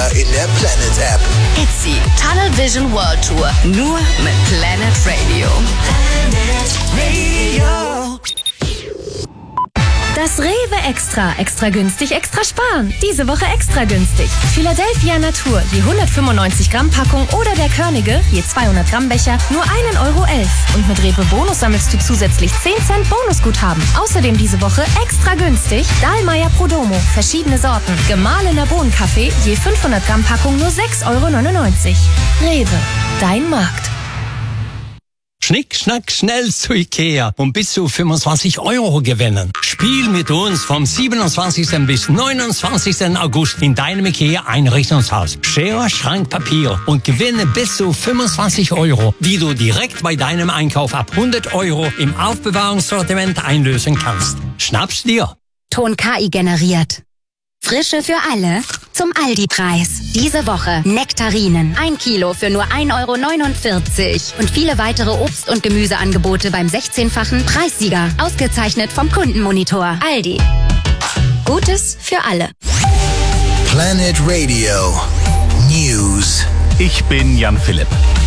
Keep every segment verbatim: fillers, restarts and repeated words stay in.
Extra in der Planet App. Itzy Tunnel Vision World Tour. Nur mit Planet Radio. Planet Radio. Das Rewe Extra. Extra günstig, extra sparen. Diese Woche extra günstig. Philadelphia Natur, je hundertfünfundneunzig Gramm Packung oder der Körnige, je zweihundert Gramm Becher, nur einen Euro elf. Und mit Rewe Bonus sammelst du zusätzlich zehn Cent Bonusguthaben. Außerdem diese Woche extra günstig Dahlmeier Prodomo, verschiedene Sorten. Gemahlener Bohnenkaffee, je fünfhundert Gramm Packung nur sechs Euro neunundneunzig. Rewe, dein Markt. Schnick, schnack, schnell zu Ikea und bis zu fünfundzwanzig Euro gewinnen. Spiel mit uns vom siebenundzwanzigsten bis neunundzwanzigsten August in deinem Ikea Einrichtungshaus. Schere, Schrank, Papier und gewinne bis zu fünfundzwanzig Euro, die du direkt bei deinem Einkauf ab hundert Euro im Aufbewahrungssortiment einlösen kannst. Schnapp's dir. Ton K I generiert. Frische für alle zum Aldi-Preis. Diese Woche Nektarinen. Ein Kilo für nur ein Euro neunundvierzig. Und viele weitere Obst- und Gemüseangebote beim sechzehnfachen Preissieger. Ausgezeichnet vom Kundenmonitor. Aldi. Gutes für alle. Planet Radio News. Ich bin Jan Philipp.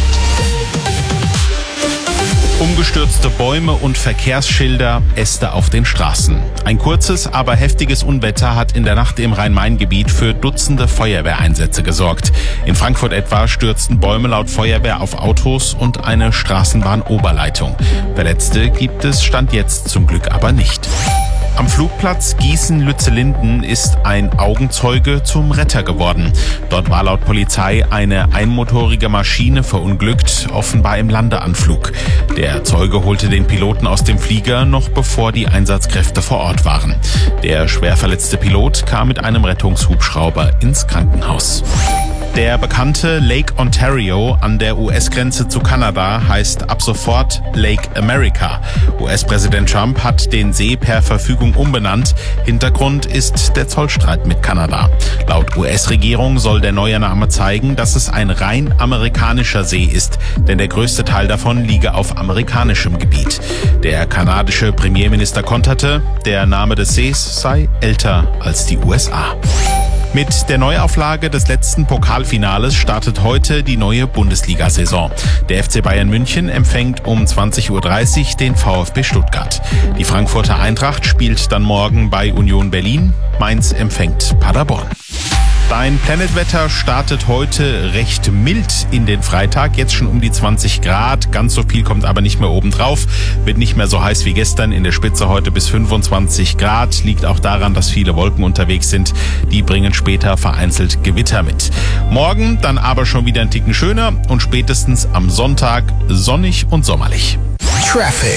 Umgestürzte Bäume und Verkehrsschilder, Äste auf den Straßen. Ein kurzes, aber heftiges Unwetter hat in der Nacht im Rhein-Main-Gebiet für Dutzende Feuerwehreinsätze gesorgt. In Frankfurt etwa stürzten Bäume laut Feuerwehr auf Autos und eine Straßenbahnoberleitung. Verletzte gibt es Stand jetzt zum Glück aber nicht. Am Flugplatz Gießen-Lützellinden ist ein Augenzeuge zum Retter geworden. Dort war laut Polizei eine einmotorige Maschine verunglückt, offenbar im Landeanflug. Der Zeuge holte den Piloten aus dem Flieger, noch bevor die Einsatzkräfte vor Ort waren. Der schwer verletzte Pilot kam mit einem Rettungshubschrauber ins Krankenhaus. Der bekannte Lake Ontario an der U S-Grenze zu Kanada heißt ab sofort Lake America. U S-Präsident Trump hat den See per Verfügung umbenannt. Hintergrund ist der Zollstreit mit Kanada. Laut U S-Regierung soll der neue Name zeigen, dass es ein rein amerikanischer See ist, denn der größte Teil davon liege auf amerikanischem Gebiet. Der kanadische Premierminister konterte, der Name des Sees sei älter als die U S A. Mit der Neuauflage des letzten Pokalfinales startet heute die neue Bundesliga-Saison. Der F C Bayern München empfängt um zwanzig Uhr dreißig den VfB Stuttgart. Die Frankfurter Eintracht spielt dann morgen bei Union Berlin. Mainz empfängt Paderborn. Dein Planetwetter startet heute recht mild in den Freitag, jetzt schon um die zwanzig Grad. Ganz so viel kommt aber nicht mehr obendrauf. Wird nicht mehr so heiß wie gestern, in der Spitze heute bis fünfundzwanzig Grad. Liegt auch daran, dass viele Wolken unterwegs sind. Die bringen später vereinzelt Gewitter mit. Morgen dann aber schon wieder ein Ticken schöner und spätestens am Sonntag sonnig und sommerlich. Traffic.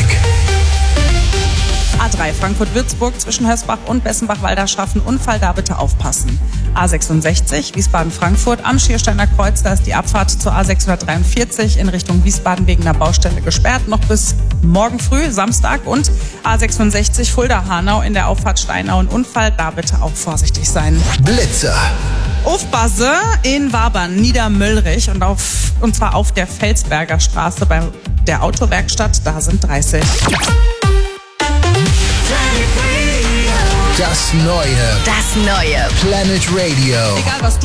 A drei Frankfurt-Würzburg zwischen Hösbach und Bessenbach-Walderschaffen. Unfall, da bitte aufpassen. A sechsundsechzig Wiesbaden-Frankfurt am Schiersteiner Kreuz. Da ist die Abfahrt zur A sechshundertdreiundvierzig in Richtung Wiesbaden wegen einer Baustelle gesperrt. Noch bis morgen früh, Samstag. Und A sechsundsechzig Fulda-Hanau in der Auffahrt Steinau. Ein Unfall, da bitte auch vorsichtig sein. Blitzer. Aufpasse in Wabern, Niedermöllrich und, auf, und zwar auf der Felsberger Straße bei der Autowerkstatt. Da sind dreißig. Das Neue. Das Neue. Planet Radio. Egal was du